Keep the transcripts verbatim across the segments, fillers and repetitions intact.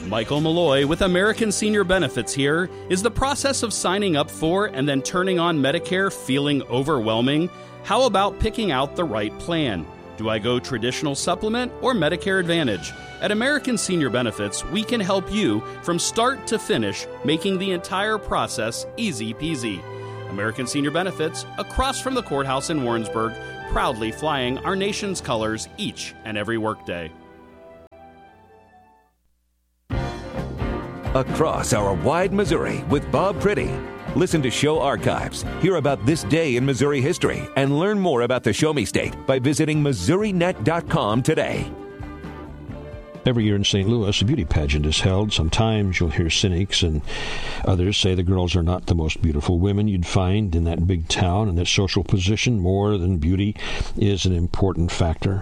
Michael Malloy with American Senior Benefits here. Is the process of signing up for and then turning on Medicare feeling overwhelming? How about picking out the right plan? Do I go traditional supplement or Medicare Advantage? At American Senior Benefits, we can help you from start to finish, making the entire process easy peasy. American Senior Benefits, across from the courthouse in Warrensburg, proudly flying our nation's colors each and every workday. Across our wide Missouri with Bob Priddy. Listen to show archives, hear about this day in Missouri history, and learn more about the Show Me State by visiting Missouri Net dot com today. Every year in Saint Louis, a beauty pageant is held. Sometimes you'll hear cynics and others say the girls are not the most beautiful women you'd find in that big town, and that social position, more than beauty, is an important factor.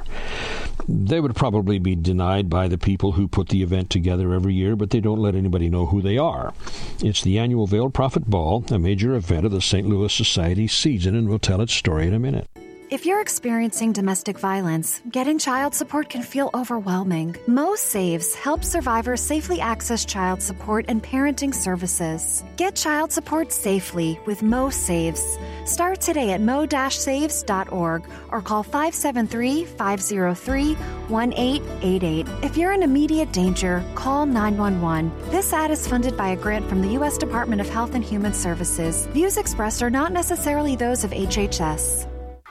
They would probably be denied by the people who put the event together every year, but they don't let anybody know who they are. It's the annual Veiled Prophet Ball, a major event of the Saint Louis Society season, and we'll tell its story in a minute. If you're experiencing domestic violence, getting child support can feel overwhelming. Mo Saves helps survivors safely access child support and parenting services. Get child support safely with Mo Saves. Start today at mo dash saves dot org or call five seven three, five zero three, one eight eight eight. If you're in immediate danger, call nine one one. This ad is funded by a grant from the U S Department of Health and Human Services. Views expressed are not necessarily those of H H S.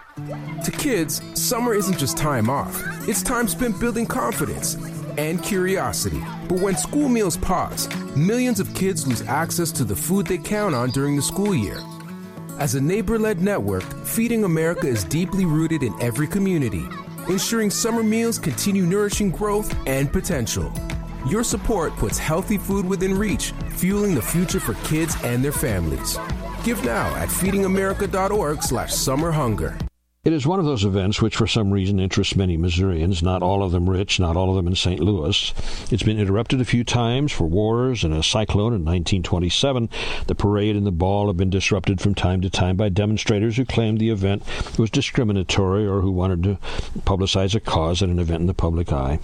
To kids, summer isn't just time off. It's time spent building confidence and curiosity. But when school meals pause, millions of kids lose access to the food they count on during the school year. As a neighbor-led network, Feeding America is deeply rooted in every community, ensuring summer meals continue nourishing growth and potential. Your support puts healthy food within reach, fueling the future for kids and their families. Give now at feeding america dot org slash summer hunger. It is one of those events which for some reason interests many Missourians, not all of them rich, not all of them in Saint Louis. It's been interrupted a few times for wars and a cyclone in nineteen twenty-seven. The parade and the ball have been disrupted from time to time by demonstrators who claimed the event was discriminatory or who wanted to publicize a cause at an event in the public eye.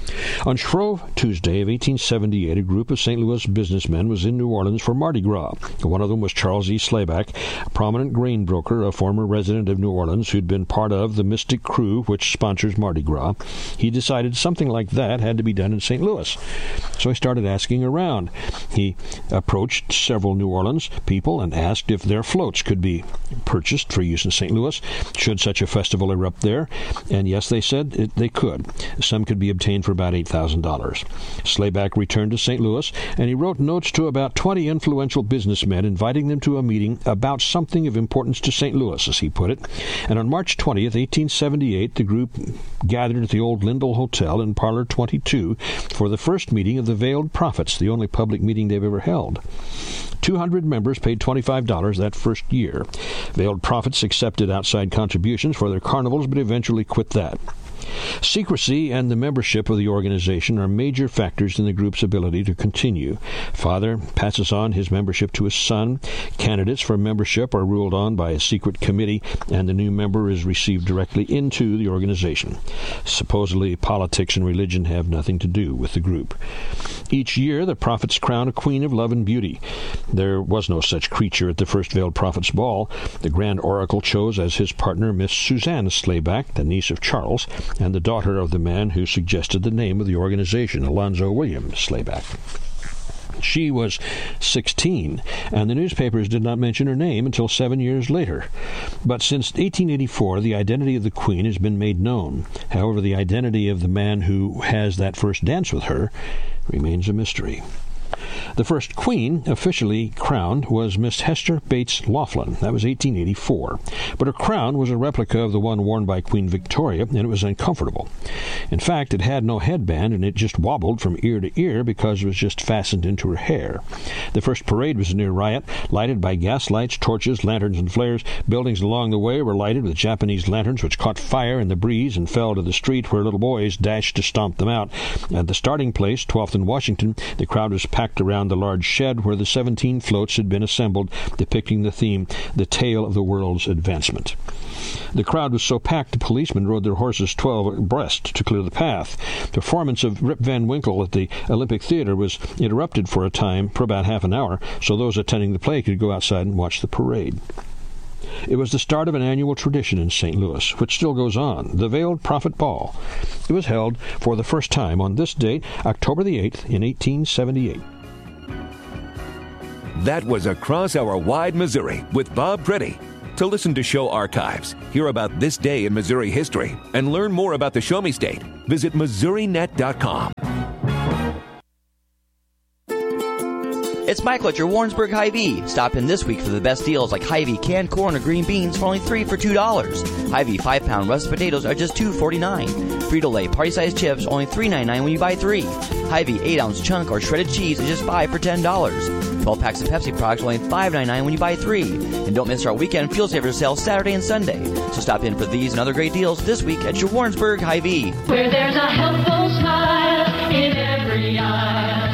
On Shrove Tuesday of eighteen seventy-eight, a group of Saint Louis businessmen was in New Orleans for Mardi Gras. One of them was Charles E. Slayback, a prominent grain broker, a former resident of New Orleans who'd been part of the Mystic Crew, which sponsors Mardi Gras. He decided something like that had to be done in Saint Louis. So he started asking around. He approached several New Orleans people and asked if their floats could be purchased for use in Saint Louis, should such a festival erupt there. And yes, they said it, they could. Some could be obtained for about eight thousand dollars. Slayback returned to Saint Louis, and he wrote notes to about twenty influential businessmen, inviting them to a meeting about something of importance to Saint Louis, as he put it. And on March twentieth, eighteen seventy-eight, the group gathered at the old Lindell Hotel in Parlor twenty-two for the first meeting of the Veiled Prophets, the only public meeting they've ever held. two hundred members paid twenty-five dollars that first year. Veiled Prophets accepted outside contributions for their carnivals, but eventually quit that. Secrecy and the membership of the organization are major factors in the group's ability to continue. Father passes on his membership to his son. Candidates for membership are ruled on by a secret committee, and the new member is received directly into the organization. Supposedly, politics and religion have nothing to do with the group. Each year, the prophets crown a queen of love and beauty. There was no such creature at the first Veiled Prophets Ball. The Grand Oracle chose as his partner Miss Suzanne Slayback, the niece of Charles, and the daughter of the man who suggested the name of the organization, Alonzo William Slayback. She was sixteen, and the newspapers did not mention her name until seven years later. But since eighteen eighty-four, the identity of the Queen has been made known. However, the identity of the man who has that first dance with her remains a mystery. The first queen officially crowned was Miss Hester Bates Laughlin. That was eighteen eighty-four. But her crown was a replica of the one worn by Queen Victoria, and it was uncomfortable. In fact, it had no headband, and it just wobbled from ear to ear because it was just fastened into her hair. The first parade was near Riot, lighted by gas lights, torches, lanterns, and flares. Buildings along the way were lighted with Japanese lanterns, which caught fire in the breeze and fell to the street, where little boys dashed to stomp them out. At the starting place, twelfth and Washington, the crowd was packed around the large shed where the seventeen floats had been assembled, depicting the theme, The Tale of the World's Advancement. The crowd was so packed the policemen rode their horses twelve abreast to clear the path. Performance of Rip Van Winkle at the Olympic Theater was interrupted for a time, for about half an hour, so those attending the play could go outside and watch the parade. It was the start of an annual tradition in Saint Louis, which still goes on, the Veiled Prophet Ball. It was held for the first time on this date, October the eighth, in eighteen seventy-eight. That was Across Our Wide Missouri with Bob Pretty. To listen to show archives, hear about this day in Missouri history, and learn more about the Show Me State, visit Missouri Net dot com. It's Michael at your Warrensburg Hy-Vee. Stop in this week for the best deals like Hy-Vee canned corn or green beans for only three for two dollars. Hy-Vee five pound russet potatoes are just two forty-nine. Frito-Lay party-sized chips only three ninety-nine when you buy three. Hy-Vee eight ounce chunk or shredded cheese is just five for ten dollars. twelve packs of Pepsi products only five ninety-nine when you buy three. And don't miss our weekend Fuel Saver sale Saturday and Sunday. So stop in for these and other great deals this week at your Warrensburg Hy-Vee. Where there's a helpful smile in every eye.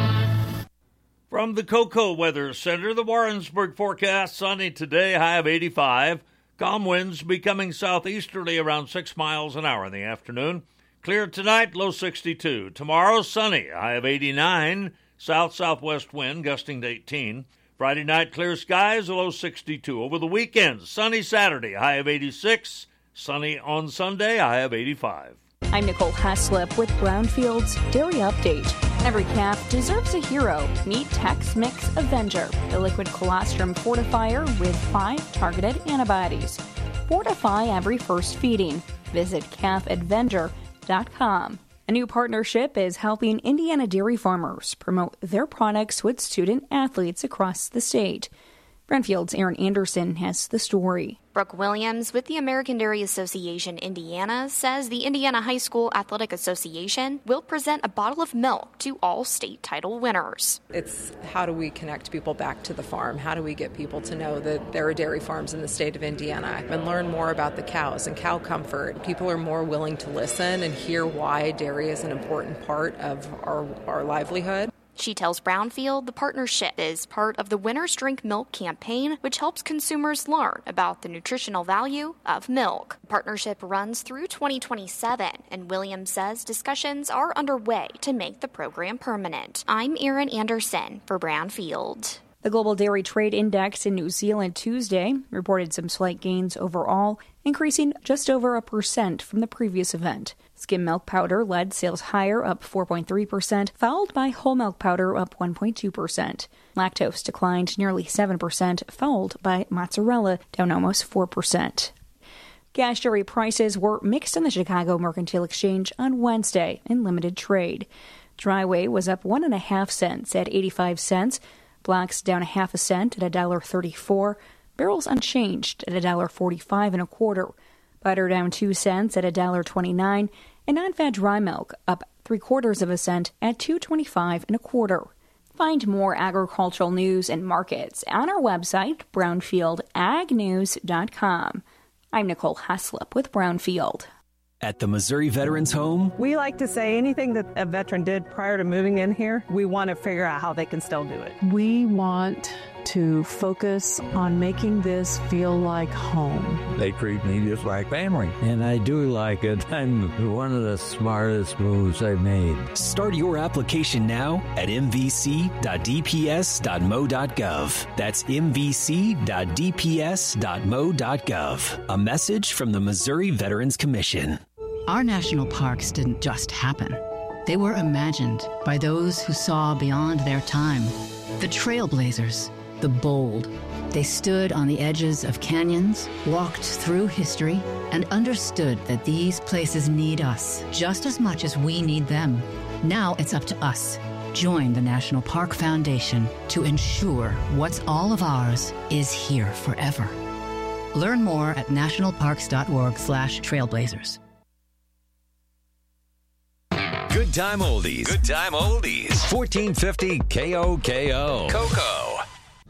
From the Cocoa Weather Center, the Warrensburg forecast: sunny today, high of eighty-five. Calm winds becoming southeasterly around six miles an hour in the afternoon. Clear tonight, low sixty-two. Tomorrow, sunny, high of eighty-nine. South-southwest wind gusting to eighteen. Friday night, clear skies, a low sixty-two. Over the weekend, sunny Saturday, high of eighty-six. Sunny on Sunday, high of eighty-five. I'm Nicole Haslip with Brownfield's Dairy Update. Every calf deserves a hero. Meet Tex-Mix Avenger, the liquid colostrum fortifier with five targeted antibodies. Fortify every first feeding. Visit calf avenger dot com. A new partnership is helping Indiana dairy farmers promote their products with student athletes across the state. Brownfield's Aaron Anderson has the story. Brooke Williams with the American Dairy Association Indiana says the Indiana High School Athletic Association will present a bottle of milk to all state title winners. It's how do we connect people back to the farm? How do we get people to know that there are dairy farms in the state of Indiana and learn more about the cows and cow comfort? People are more willing to listen and hear why dairy is an important part of our, our livelihood. She tells Brownfield the partnership is part of the Winners Drink Milk campaign, which helps consumers learn about the nutritional value of milk. The partnership runs through twenty twenty-seven, and Williams says discussions are underway to make the program permanent. I'm Erin Anderson for Brownfield. The Global Dairy Trade Index in New Zealand Tuesday reported some slight gains overall, increasing just over a percent from the previous event. Skim milk powder led sales higher, up four point three percent, followed by whole milk powder, up one point two percent. Lactose declined nearly seven percent, followed by mozzarella, down almost four percent. Cash dairy prices were mixed in the Chicago Mercantile Exchange on Wednesday in limited trade. Dry whey was up one and a half cents at eighty-five cents. Blacks down a half a cent at one dollar thirty-four. Barrels unchanged at one dollar forty-five and a quarter. Butter down two cents at one dollar twenty-nine. And non-fat dry milk up three quarters of a cent at two twenty-five and a quarter. Find more agricultural news and markets on our website, brownfield ag news dot com. I'm Nicole Haslip with Brownfield. At the Missouri Veterans Home, we like to say anything that a veteran did prior to moving in here, we want to figure out how they can still do it. We want to focus on making this feel like home. They treat me just like family, and I do like it. I'm one of the smartest moves I've made. Start your application now at m v c dot d p s dot m o dot gov. That's m v c dot d p s dot m o dot gov. A message from the Missouri Veterans Commission. Our national parks didn't just happen. They were imagined by those who saw beyond their time. The trailblazers, the bold. They stood on the edges of canyons, walked through history, and understood that these places need us just as much as we need them. Now it's up to us. Join the National Park Foundation to ensure what's all of ours is here forever. Learn more at nationalparks.org slash trailblazers. Good time oldies. Good time oldies. fourteen fifty K O K O. Cocoa.